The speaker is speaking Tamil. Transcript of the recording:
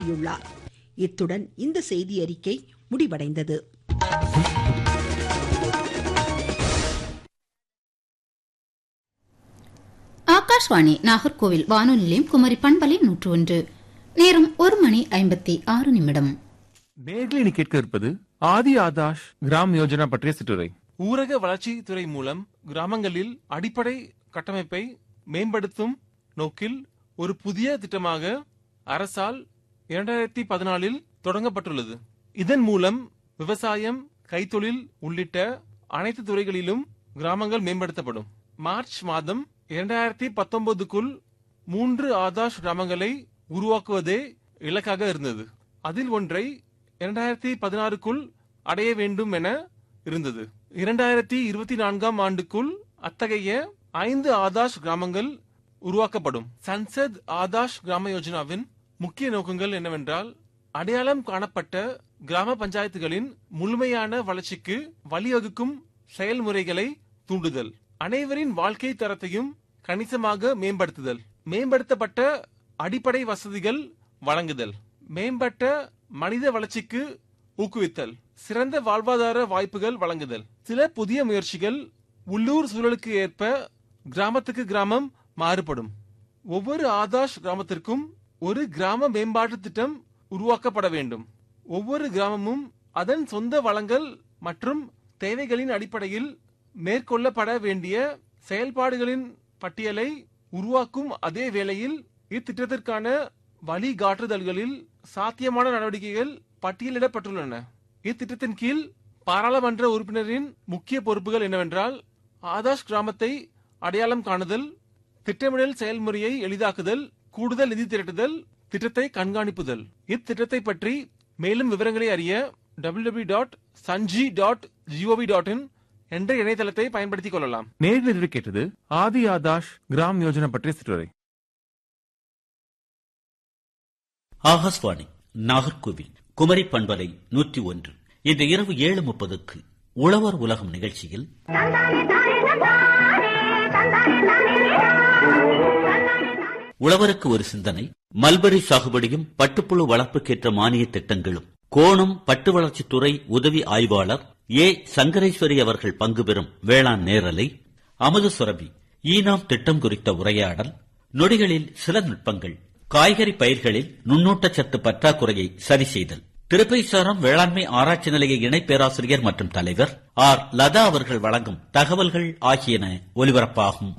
கூறியுள்ளார். இத்துடன் இந்த செய்தி அறிக்கை முடிவடைந்தது. ஆகாஷ்வாணி நாகர்கோவில் வானொலி நிலையம் குமரி பண்பலை 101. நேரம் 1:56. நேர்களை கேட்க இருப்பது ஆதி ஆதாஷ் கிராம் யோஜனா பற்றிய சிற்றுரை. ஊரக வளர்ச்சி துறை மூலம் கிராமங்களில் அடிப்படை கட்டமைப்பை மேம்படுத்தும் நோக்கில் ஒரு புதிய திட்டமாக அரசால் 2014 தொடங்கப்பட்டுள்ளது. இதன் மூலம் விவசாயம், கைத்தொழில் உள்ளிட்ட அனைத்து துறைகளிலும் கிராமங்கள் மேம்படுத்தப்படும். மார்ச் மாதம் 2019க்குள் 3 ஆதாஷ் கிராமங்களை உருவாக்குவதே இலக்காக இருந்தது. அதில் ஒன்றை 2016க்குள் அடைய வேண்டும் என இருந்தது. 2024ஆம் ஆண்டுக்குள் அத்தகைய 5 ஆதாஷ் கிராமங்கள் உருவாக்கப்படும். சன்சத் ஆதாஷ் கிராம யோஜனாவின் முக்கிய நோக்கங்கள் என்னவென்றால், அடையாளம் காணப்பட்ட கிராம பஞ்சாயத்துகளின் முழுமையான வளர்ச்சிக்கு வழிவகுக்கும் செயல்முறைகளை தூண்டுதல், அனைவரின் வாழ்க்கை தரத்தையும் கணிசமாக மேம்படுத்துதல், மேம்படுத்தப்பட்ட அடிப்படை வசதிகள் வழங்குதல், மேம்பட்ட மனித வளர்ச்சிக்கு ஊக்குவித்தல், சிறந்த வாழ்வாதார வாய்ப்புகள் வழங்குதல். சில புதிய முயற்சிகள் உள்ளூர் சூழலுக்கு ஏற்ப கிராமத்துக்கு கிராமம் மாறுபடும். ஒவ்வொரு ஆதாஷ் கிராமத்திற்கும் ஒரு கிராம மேம்பாட்டு திட்டம் உருவாக்கப்பட வேண்டும். ஒவ்வொரு கிராமமும் அதன் சொந்த வளங்கள் மற்றும் தேவைகளின் அடிப்படையில் மேற்கொள்ளப்பட வேண்டிய செயல்பாடுகளின் பட்டியலை உருவாக்கும். அதே வேளையில் இத்திட்டத்திற்கான வழிகாட்டுதல்களில் சாத்தியமான நடவடிக்கைகள் பட்டியலிடப்பட்டுள்ளன. இத்திட்டத்தின் கீழ் பாராளுமன்ற உறுப்பினரின் முக்கிய பொறுப்புகள் என்னவென்றால், ஆதாஷ் கிராமத்தை அடையாளம் காணுதல், திட்டமிடல் செயல்முறையை எளிதாக்குதல், கூடுதல் நிதி திரட்டுதல், திட்டத்தை கண்காணிப்புதல். இத்திட்டத்தை பற்றி மேலும் விவரங்களை அறிய www.sanji.gov.in என்ற இணையதளத்தை பயன்படுத்திக் கொள்ளலாம். நேரில் கேட்டது ஆதி ஆதாஷ் கிராம் யோஜனா பற்றிய சிற்றுரை. ஆகாஷ்வாணி நாகர்கோவில் குமரி பண்பலை 101. இன்று இரவு 7:30க்கு உழவர் உலகம் நிகழ்ச்சியில் உழவருக்கு ஒரு சிந்தனை, மல்பரி சாகுபடியும் பட்டுப்புழு வளர்ப்புக்கேற்ற மானிய திட்டங்களும், கோணம் பட்டு வளர்ச்சித்துறை உதவி ஆய்வாளர் ஏ. சங்கரேஸ்வரி அவர்கள் பங்கு பெறும் வேளாண் நேரலை, அமுத சுரபி ஈனாம் திட்டம் குறித்த உரையாடல், நொடிகளில் சில நுட்பங்கள், காய்கறி பயிர்களில் நுண்ணூட்டச்சத்து பற்றாக்குறையை சரி செய்தல், திருப்பைசாரம் வேளாண்மை ஆராய்ச்சி நிலைய இணை பேராசிரியர் மற்றும் தலைவர் ஆர். லதா அவர்கள் வழங்கும் தகவல்கள் ஆகியன ஒலிபரப்பாகும்.